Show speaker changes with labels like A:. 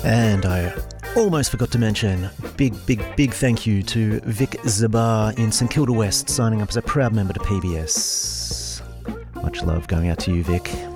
A: And I almost forgot to mention big thank you to Vic Zabar in St Kilda West, signing up as a proud member to PBS. Much love going out to you, Vic.